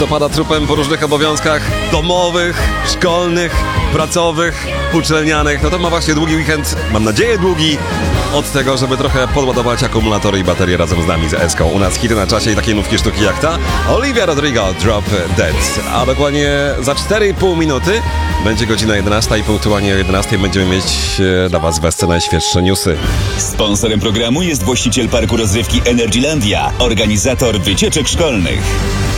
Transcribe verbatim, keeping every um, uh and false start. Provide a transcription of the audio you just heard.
kto pada trupem po różnych obowiązkach domowych, szkolnych, pracowych, uczelnianych, no to ma właśnie długi weekend, mam nadzieję długi, od tego, żeby trochę podładować akumulatory i baterie razem z nami z Eską. U nas hity na czasie i takie nówki sztuki jak ta. Olivia Rodrigo, Drop Dead. A dokładnie za cztery i pół minuty będzie godzina jedenasta i punktualnie o jedenastej będziemy mieć e, dla Was w najświeższe newsy. Sponsorem programu jest właściciel parku rozrywki Energylandia, organizator wycieczek szkolnych.